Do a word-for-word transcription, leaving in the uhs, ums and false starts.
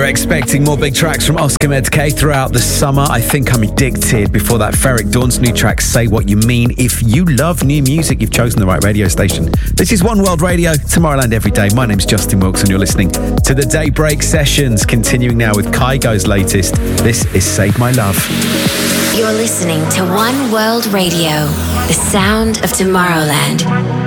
We're expecting more big tracks from Oscar Medke throughout the summer. I Think I'm Addicted. Before that, Ferric Dawn's new track, Say What You Mean. If you love new music, you've chosen the right radio station. This is One World Radio, Tomorrowland every day. My name's Justin Wilkes and you're listening to the Daybreak Sessions. Continuing now with Kygo's latest. This is Save My Love. You're listening to One World Radio, the sound of Tomorrowland.